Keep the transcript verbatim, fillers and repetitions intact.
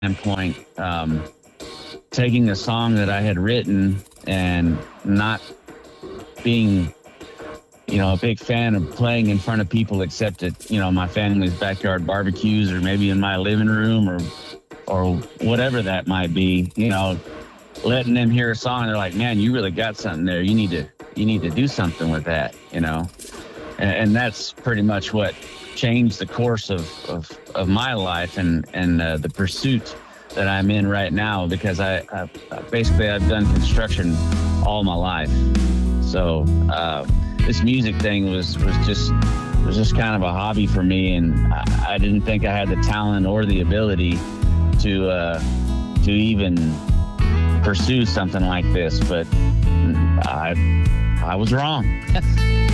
standpoint, um, taking a song that I had written and not being, you know, a big fan of playing in front of people except at, you know, my family's backyard barbecues or maybe in my living room or or whatever that might be, you know, letting them hear a song, they're like, man, you really got something there. You need to you need to do something with that, you know. And, and that's pretty much what changed the course of, of, of my life and, and uh, the pursuit that I'm in right now, because I, I basically I've done construction all my life. So uh, this music thing was, was just was just kind of a hobby for me, and I, I didn't think I had the talent or the ability to uh, to even pursue something like this, but I I was wrong.